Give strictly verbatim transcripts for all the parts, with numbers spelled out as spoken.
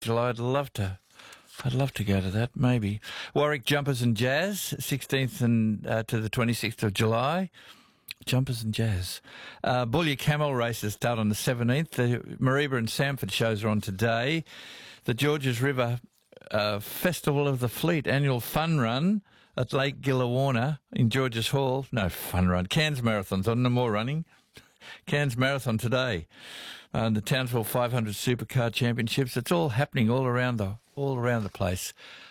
July. I'd love to. I'd love to go to that. Maybe Warwick Jumpers and Jazz, sixteenth and uh, to the twenty-sixth of July. Jumpers and Jazz. Uh, Boulia Camel races start on the seventeenth. The Mareeba and Samford shows are on today. The Georges River uh, Festival of the Fleet annual fun run at Lake Gillawarna in Georges Hall. No, fun run. Cairns Marathon's on, no more running. Cairns Marathon today. And the Townsville five hundred Supercar Championships. It's all happening all around the all around the place.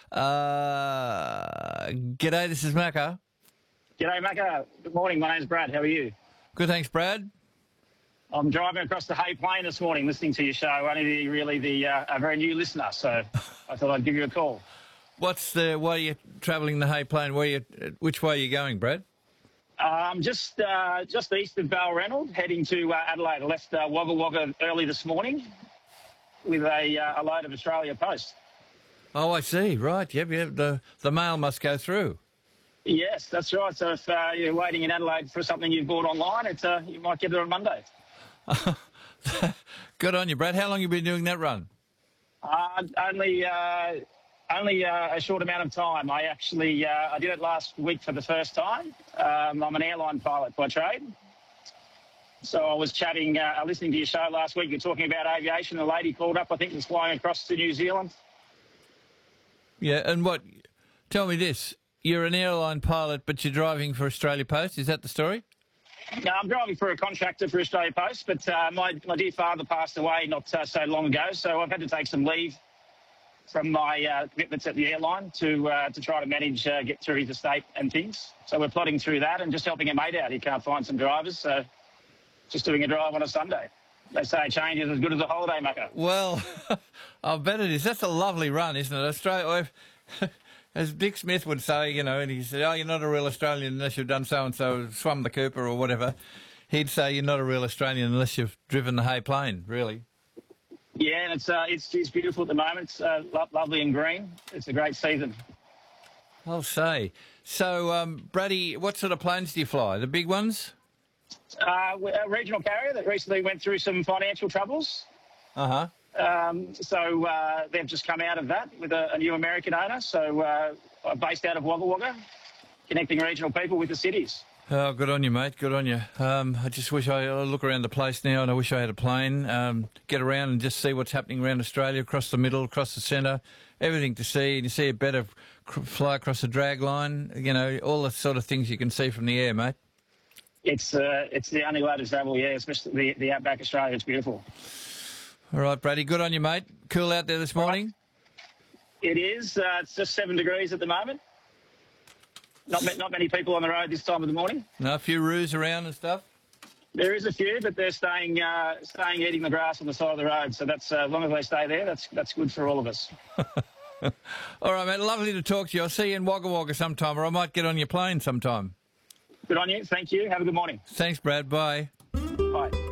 Uh, g'day, this is Macca. G'day, Macca. Good morning. My name's Brad. How are you? Good, thanks, Brad. I'm driving across the Hay Plain this morning, listening to your show. Only the, really the uh, a very new listener, so I thought I'd give you a call. What's the? Why are you travelling the Hay Plain? Where you? Which way are you going, Brad? I'm um, just uh, just east of Balranald, heading to uh, Adelaide. I left uh, Wagga Wagga early this morning with a, uh, a load of Australia Post. Oh, I see. Right. Yep. Yep. The the mail must go through. Yes, that's right. So if uh, you're waiting in Adelaide for something you've bought online, it's uh, you might get it on Monday. Good on you, Brad. How long have you been doing that run? Uh, only uh, only uh, a short amount of time. I actually uh, I did it last week for the first time. Um, I'm an airline pilot by trade. So I was chatting, uh, listening to your show last week. You're talking about aviation. A lady called up, I think, was flying across to New Zealand. Yeah, and what? Tell me this. You're an airline pilot, but you're driving for Australia Post. Is that the story? No, I'm driving for a contractor for Australia Post, but uh, my, my dear father passed away not uh, so long ago, so I've had to take some leave from my uh, commitments at the airline to uh, to try to manage, uh, get through his estate and things. So we're plodding through that and just helping a mate out. He can't find some drivers, so just doing a drive on a Sunday. They say a change is as good as a holiday, Macca. Well, I bet it is. That's a lovely run, isn't it? Australia... As Dick Smith would say, you know, and he said, oh, you're not a real Australian unless you've done so-and-so, swum the Cooper or whatever. He'd say you're not a real Australian unless you've driven the Hay Plain, really. Yeah, and it's uh, it's, it's beautiful at the moment. It's uh, lo- lovely and green. It's a great season. I'll say. So, um, Brady, what sort of planes do you fly? The big ones? Uh, a regional carrier that recently went through some financial troubles. Uh-huh. Um, so uh, they've just come out of that with a, a new American owner. So uh, I'm based out of Wagga Wagga, connecting regional people with the cities. Oh, good on you, mate. Good on you. Um, I just wish I, I look around the place now, and I wish I had a plane. Um, get around and just see what's happening around Australia, across the middle, across the centre, everything to see. And you see it better cr- fly across the drag line. You know, all the sort of things you can see from the air, mate. It's uh, it's the only way to travel, yeah, especially the, the outback Australia. It's beautiful. All right, Brady, good on you, mate. Cool out there this morning? It is. Uh, it's just seven degrees at the moment. Not ma- not many people on the road this time of the morning. No, a few roos around and stuff? There is a few, but they're staying uh, staying eating the grass on the side of the road. So that's uh, as long as they stay there, that's that's good for all of us. All right, mate. Lovely to talk to you. I'll see you in Wagga Wagga sometime, or I might get on your plane sometime. Good on you. Thank you. Have a good morning. Thanks, Brad. Bye. Bye.